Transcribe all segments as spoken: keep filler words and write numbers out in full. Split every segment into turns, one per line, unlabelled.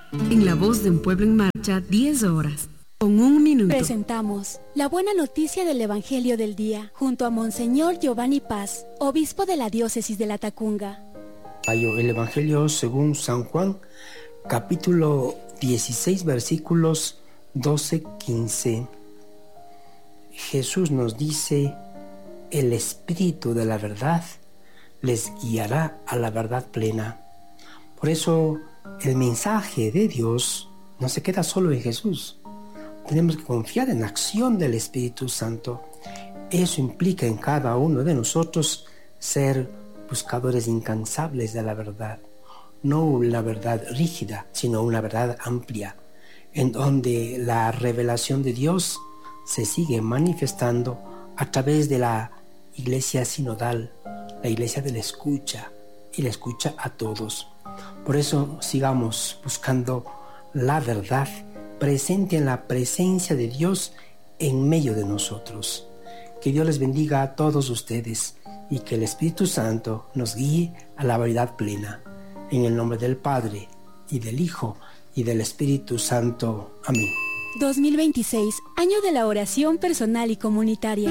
En La Voz de un Pueblo en Marcha, diez horas, con un minuto.
Presentamos la buena noticia del Evangelio del Día, junto a Monseñor Giovanni Paz, obispo de la diócesis de La Tacunga.
El Evangelio según San Juan, capítulo dieciséis, versículos doce a quince. Jesús nos dice: el Espíritu de la verdad les guiará a la verdad plena. Por eso el mensaje de Dios no se queda solo en Jesús. Tenemos que confiar en la acción del Espíritu Santo. Eso implica en cada uno de nosotros ser buscadores incansables de la verdad. No una verdad rígida, sino una verdad amplia, en donde la revelación de Dios se sigue manifestando a través de la iglesia sinodal, la iglesia de la escucha, y la escucha a todos. Por eso sigamos buscando la verdad presente en la presencia de Dios en medio de nosotros. Que Dios les bendiga a todos ustedes y que el Espíritu Santo nos guíe a la verdad plena. En el nombre del Padre, y del Hijo, y del Espíritu Santo. Amén.
dos mil veintiséis, año de la oración personal y comunitaria.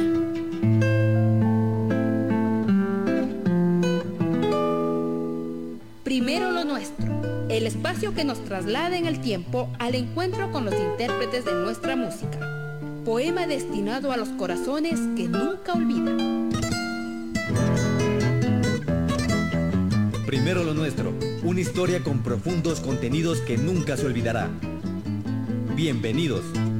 Primero lo nuestro, el espacio que nos traslada en el tiempo al encuentro con los intérpretes de nuestra música. Poema destinado a los corazones que nunca olvidan.
Primero lo nuestro, una historia con profundos contenidos que nunca se olvidará. Bienvenidos.